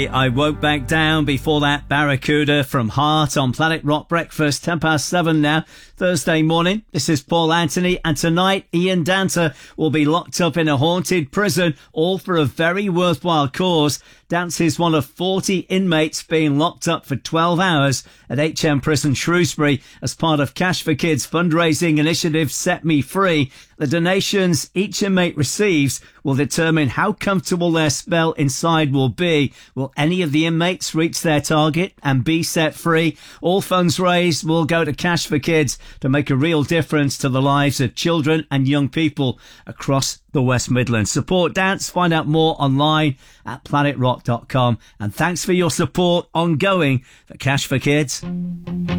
I Won't Back Down. Before that, Barracuda from Heart on Planet Rock Breakfast, 7:10 now, Thursday morning. This is Paul Anthony, and tonight Ian Danter will be locked up in a haunted prison, all for a very worthwhile cause. Dance is one of 40 inmates being locked up for 12 hours at HM Prison Shrewsbury as part of Cash for Kids fundraising initiative Set Me Free. The donations each inmate receives will determine how comfortable their spell inside will be. Will any of the inmates reach their target and be set free? All funds raised will go to Cash for Kids to make a real difference to the lives of children and young people across the West Midlands. Support Dance. Find out more online at planetrock.com. And thanks for your support ongoing for Cash for Kids.